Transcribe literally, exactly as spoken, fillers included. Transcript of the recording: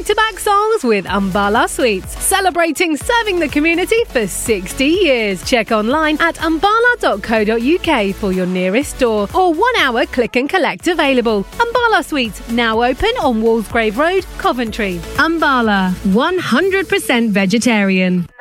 back-to-back songs with Umbala Sweets, celebrating serving the community for sixty years. Check online at umbala dot co dot uk for your nearest store or one-hour click and collect available. Umbala Sweets, now open on Walsgrave Road, Coventry. Umbala, one hundred percent vegetarian.